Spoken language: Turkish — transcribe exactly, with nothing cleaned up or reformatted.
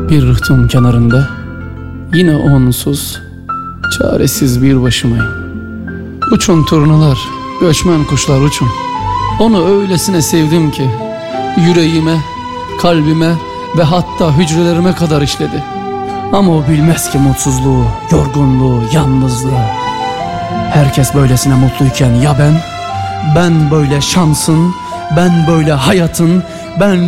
Bir rıhtım kenarında yine onsuz, çaresiz bir başımayım. Uçun turnalar, göçmen kuşlar uçun. Onu öylesine sevdim ki yüreğime, kalbime ve hatta hücrelerime kadar işledi. Ama o bilmez ki mutsuzluğu, yorgunluğu, yalnızlığı. Herkes böylesine mutluyken ya ben? Ben böyle şansın, ben böyle hayatın, ben